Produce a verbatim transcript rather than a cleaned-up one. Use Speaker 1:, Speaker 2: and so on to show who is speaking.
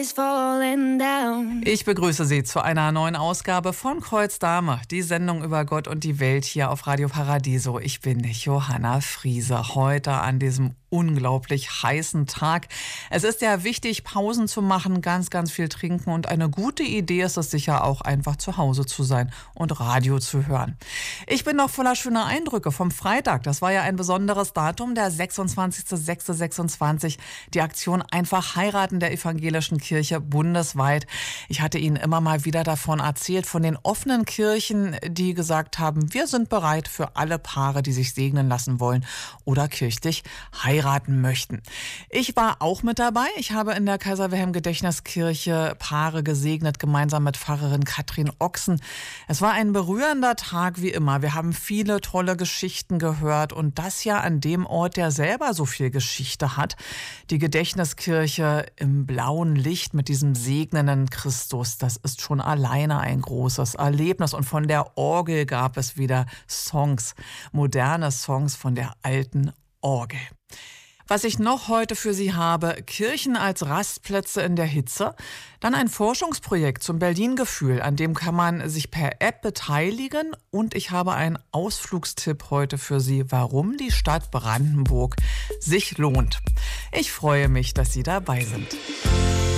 Speaker 1: is falling down.
Speaker 2: Ich begrüße Sie zu einer neuen Ausgabe von Kreuz Dame, die Sendung über Gott und die Welt hier auf Radio Paradiso. Ich bin Johanna Friese, heute an diesem unglaublich heißen Tag. Es ist ja wichtig, Pausen zu machen, ganz, ganz viel trinken und eine gute Idee ist es sicher auch, einfach zu Hause zu sein und Radio zu hören. Ich bin noch voller schöner Eindrücke vom Freitag. Das war ja ein besonderes Datum, der sechsundzwanzigster sechster sechsundzwanzig. Die Aktion Einfach heiraten der evangelischen Kirche bundesweit. Ich hatte Ihnen immer mal wieder davon erzählt, von den offenen Kirchen, die gesagt haben, wir sind bereit für alle Paare, die sich segnen lassen wollen oder kirchlich heiraten möchten. Ich war auch mit dabei. Ich habe in der Kaiser-Wilhelm-Gedächtniskirche Paare gesegnet, gemeinsam mit Pfarrerin Katrin Ochsen. Es war ein berührender Tag wie immer. Wir haben viele tolle Geschichten gehört und das ja an dem Ort, der selber so viel Geschichte hat. Die Gedächtniskirche im blauen Licht mit diesem segnenden Christus, das ist schon alleine ein großes Erlebnis. Und von der Orgel gab es wieder Songs, moderne Songs von der alten Orgel. Was ich noch heute für Sie habe, Kirchen als Rastplätze in der Hitze, dann ein Forschungsprojekt zum Berlin-Gefühl, an dem kann man sich per App beteiligen und ich habe einen Ausflugstipp heute für Sie, warum die Stadt Brandenburg sich lohnt. Ich freue mich, dass Sie dabei sind.